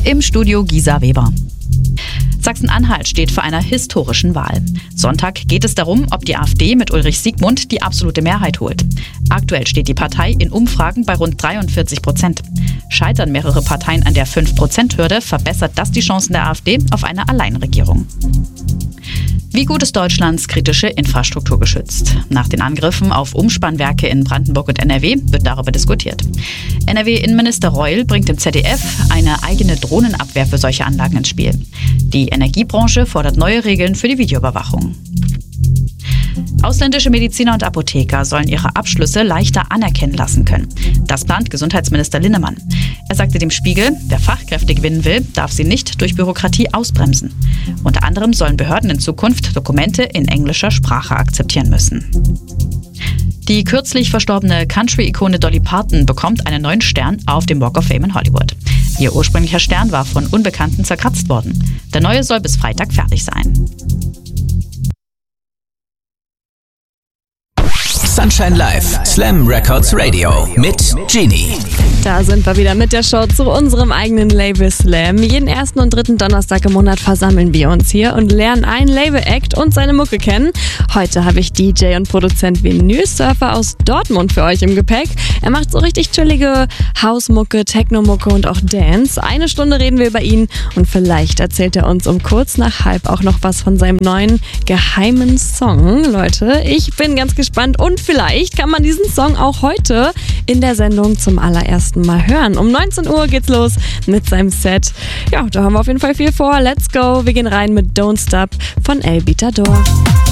Im Studio Gisa Weber. Sachsen-Anhalt steht vor einer historischen Wahl. Sonntag geht es darum, ob die AfD mit Ulrich Siegmund die absolute Mehrheit holt. Aktuell steht die Partei in Umfragen bei rund 43%. Scheitern mehrere Parteien an der 5%-Hürde, verbessert das die Chancen der AfD auf eine Alleinregierung. Wie gut ist Deutschlands kritische Infrastruktur geschützt? Nach den Angriffen auf Umspannwerke in Brandenburg und NRW wird darüber diskutiert. NRW-Innenminister Reul bringt im ZDF eine eigene Drohnenabwehr für solche Anlagen ins Spiel. Die Energiebranche fordert neue Regeln für die Videoüberwachung. Ausländische Mediziner und Apotheker sollen ihre Abschlüsse leichter anerkennen lassen können. Das plant Gesundheitsminister Linnemann. Er sagte dem Spiegel, wer Fachkräfte gewinnen will, darf sie nicht durch Bürokratie ausbremsen. Unter anderem sollen Behörden in Zukunft Dokumente in englischer Sprache akzeptieren müssen. Die kürzlich verstorbene Country-Ikone Dolly Parton bekommt einen neuen Stern auf dem Walk of Fame in Hollywood. Ihr ursprünglicher Stern war von Unbekannten zerkratzt worden. Der neue soll bis Freitag fertig sein. Sunshine Live, Slam Records Radio mit Genie. Da sind wir wieder mit der Show zu unserem eigenen Label Slam. Jeden ersten und dritten Donnerstag im Monat versammeln wir uns hier und lernen einen Label-Act und seine Mucke kennen. Heute habe ich DJ und Produzent Vinyl Surfer aus Dortmund für euch im Gepäck. Er macht so richtig chillige Hausmucke, Techno-Mucke und auch Dance. 1 Stunde reden wir über ihn und vielleicht erzählt er uns um kurz nach 12 auch noch was von seinem neuen geheimen Song. Leute, ich bin ganz gespannt und vielleicht kann man diesen Song auch heute in der Sendung zum allerersten Mal hören. Um 19 Uhr geht's los mit seinem Set. Ja, da haben wir auf jeden Fall viel vor. Let's go. Wir gehen rein mit Don't Stop von El Bitador.